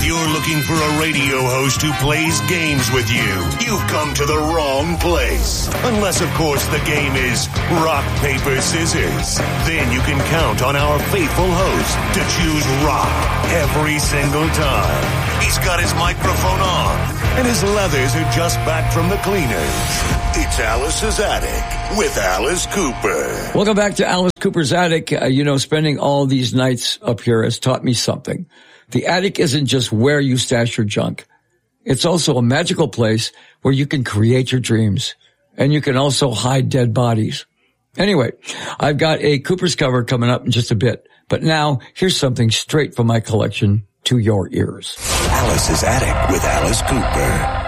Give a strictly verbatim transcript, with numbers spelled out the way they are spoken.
you're looking for a radio host who plays games with you, you've come to the wrong place. Unless, of course, the game is rock, paper, scissors. Then you can count on our faithful host to choose rock every single time. He's got his microphone on, and his leathers are just back from the cleaners. It's Alice's Attic with Alice Cooper. Welcome back to Alice Cooper's Attic. Uh, you know, spending all these nights up here has taught me something. The attic isn't just where you stash your junk. It's also a magical place where you can create your dreams. And you can also hide dead bodies. Anyway, I've got a Cooper's cover coming up in just a bit. But now, here's something straight from my collection to your ears. Alice's Attic with Alice Cooper.